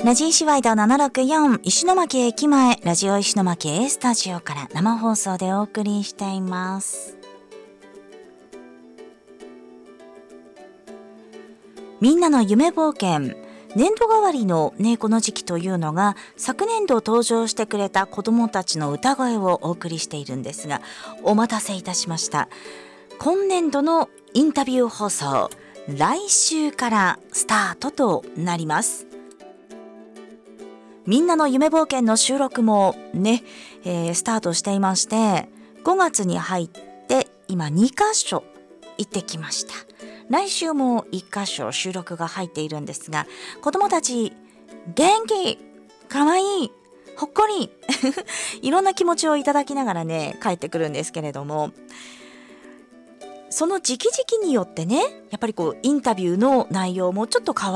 ラジ石ワイド764石巻駅前、ラジオ石巻 A スタジオから生放送でお送りしています。みんなの夢冒険、年度代わりのね、この時期というのが、昨年度登場してくれた子どもたちの歌声をお送りしているんですが、お待たせいたしました。今年度のインタビュー放送、来週からスタートとなります。みんなの夢冒険の収録もね、スタートしていまして、5月に入って今2カ所行ってきました。来週も1カ所収録が入っているんですが、子どもたち元気、かわいい、ほっこりいろんな気持ちをいただきながらね、帰ってくるんですけれども、その時期によってね、やっぱりインタビューの内容もちょっと変わ